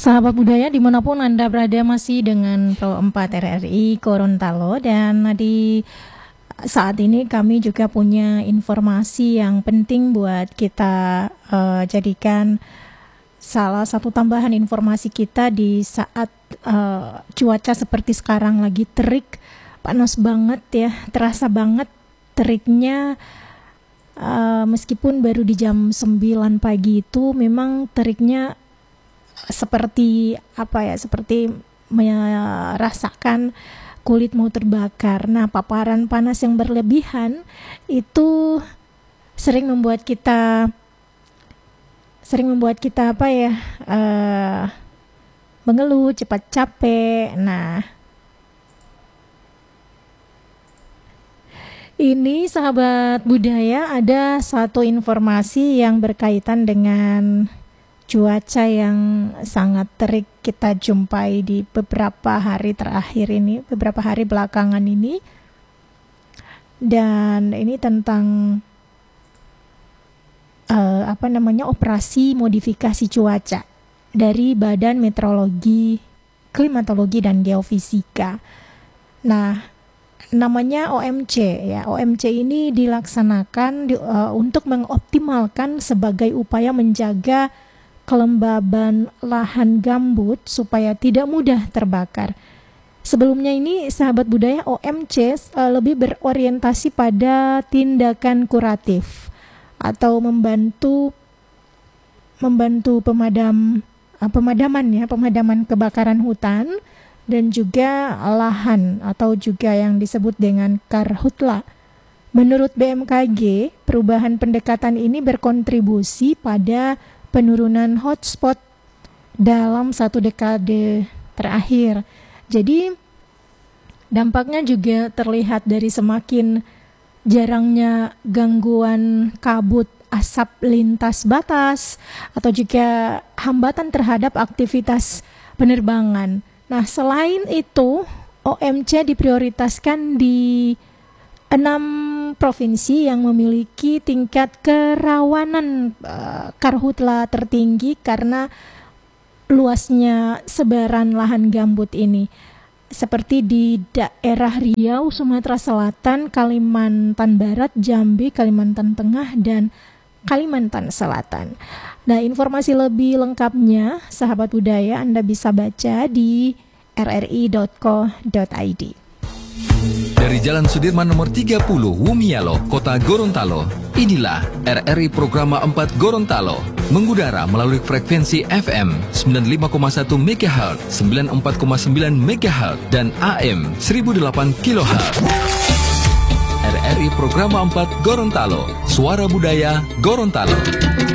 Sahabat budaya dimanapun Anda berada, masih dengan Pro 4 RRI Gorontalo, dan di saat ini kami juga punya informasi yang penting buat kita jadikan salah satu tambahan informasi kita di saat cuaca seperti sekarang lagi terik, panas banget ya, terasa banget teriknya. Meskipun baru di jam 9 pagi itu memang teriknya seperti seperti merasakan kulit mau terbakar. Nah, paparan panas yang berlebihan itu sering membuat kita mengeluh, cepat capek. Nah, ini sahabat budaya, ada satu informasi yang berkaitan dengan cuaca yang sangat terik kita jumpai di beberapa hari terakhir ini, beberapa hari belakangan ini. Dan ini tentang operasi modifikasi cuaca dari Badan Meteorologi, Klimatologi dan Geofisika. Nah, namanya OMC ya. OMC ini dilaksanakan untuk mengoptimalkan sebagai upaya menjaga kelembaban lahan gambut supaya tidak mudah terbakar. Sebelumnya ini sahabat budaya, OMC lebih berorientasi pada tindakan kuratif atau membantu pemadaman kebakaran hutan dan juga lahan, atau juga yang disebut dengan karhutla. Menurut BMKG, perubahan pendekatan ini berkontribusi pada penurunan hotspot dalam 1 dekade terakhir. Jadi dampaknya juga terlihat dari semakin jarangnya gangguan kabut, asap lintas batas, atau juga hambatan terhadap aktivitas penerbangan. Nah, selain itu, OMC diprioritaskan di 6 provinsi yang memiliki tingkat kerawanan karhutla tertinggi karena luasnya sebaran lahan gambut ini, seperti di daerah Riau, Sumatera Selatan, Kalimantan Barat, Jambi, Kalimantan Tengah, dan Kalimantan Selatan. Nah, informasi lebih lengkapnya sahabat budaya Anda bisa baca di rri.co.id. Dari Jalan Sudirman nomor 30, Wumialo, Kota Gorontalo, inilah RRI Programa 4 Gorontalo, mengudara melalui frekuensi FM 95,1 MHz, 94,9 MHz, dan AM 1008 kHz. RRI Programa 4 Gorontalo, Suara Budaya Gorontalo.